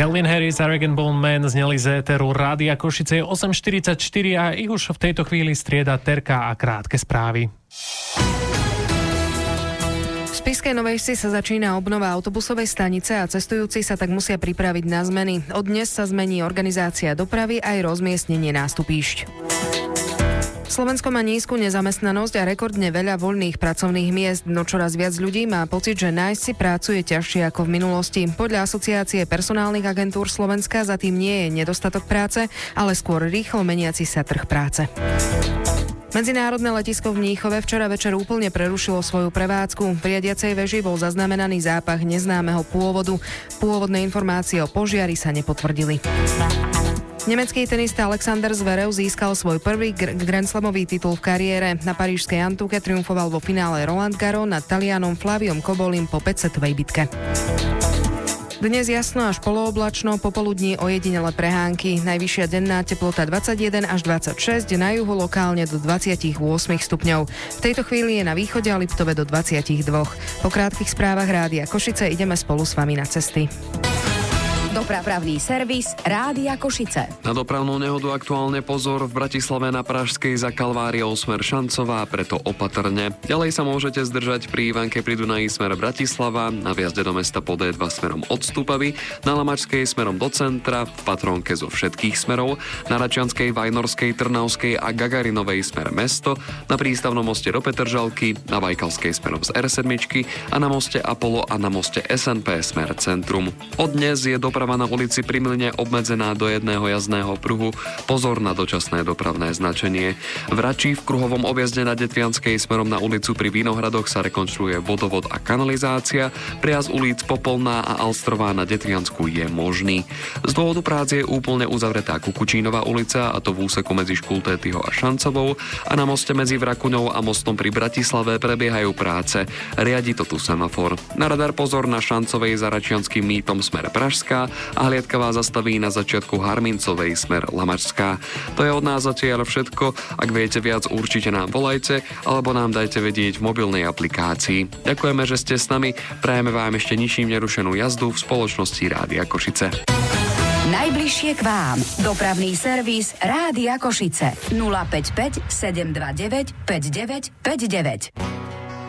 Calvin Harris a Rag & Bone Man zneli z éteru Rádia Košice 8:44 a ich už v tejto chvíli strieda Terka a krátke správy. V Spišskej Novej Vsi sa začína obnova autobusovej stanice a cestujúci sa tak musia pripraviť na zmeny. Od dnes sa zmení organizácia dopravy aj rozmiestnenie nástupíšť. Slovensko má nízku nezamestnanosť a rekordne veľa voľných pracovných miest, no čoraz viac ľudí má pocit, že nájsť si prácu je ťažšie ako v minulosti. Podľa Asociácie personálnych agentúr Slovenska za tým nie je nedostatok práce, ale skôr rýchlo meniaci sa trh práce. Medzinárodné letisko v Mníchove včera večer úplne prerušilo svoju prevádzku. Pri riadiacej veži bol zaznamenaný zápach neznámeho pôvodu. Pôvodné informácie o požiari sa nepotvrdili. Nemecký tenista Alexander Zverev získal svoj prvý Grand Slamový titul v kariére. Na parížskej Antuke triumfoval vo finále Roland Garros nad Talianom Flaviom Kobolim po 5-setovej bitke. Dnes jasno až polooblačno, popoludní ojedinele prehánky. Najvyššia denná teplota 21 až 26, na juhu lokálne do 28 stupňov. V tejto chvíli je na východe a Liptove do 22. Po krátkych správach Rádia Košice ideme spolu s vami na cesty. Dopravný servis Rádia Košice. Na dopravnú nehodu aktuálne pozor v Bratislave na Pražskej za Kalváriou smer Šancová, preto opatrne. Ďalej sa môžete zdržať pri Ivanke pri Dunaji smer Bratislava, na vjazde do mesta po D2 smerom od Stupavy, na Lamačskej smerom do centra, v Patrónke zo všetkých smerov, na Račianskej, Vajnorskej, Trnavskej a Gagarinovej smer mesto, na prístavnom moste do Petržalky, na Bajkalskej smerom z R7 a na moste Apollo a na moste SNP smer centrum. Od dnes je doprava na ulici Pri Mlyne obmedzená do jedného jazdného pruhu. Pozor na dočasné dopravné značenie. V Rači v kruhovom objazde na Detvianskej smerom na ulicu Pri Vinohradoch sa rekonštruuje vodovod a kanalizácia. Prejazd ulic Popolná a Alstrová na Detviansku je možný. Z dôvodu prác je úplne uzavretá Kukučínová ulica, a to v úseku medzi Škultétyho a Šancovou, a na moste medzi Vrakuňou a mostom pri Bratislave prebiehajú práce. Riadi to tu semafor. Na radar pozor na Šancovej za Račianskym mýtom smer Pražská a hliadka vás zastaví na začiatku Harmincovej smer Lamačská. To je od nás zatiaľ všetko. Ak viete viac, určite nám volajte alebo nám dajte vedieť v mobilnej aplikácii. Ďakujeme, že ste s nami. Prajeme vám ešte ničím nerušenú jazdu v spoločnosti Rádia Košice. Najbližšie k vám. Dopravný servis Rádia Košice. 055 729 5959.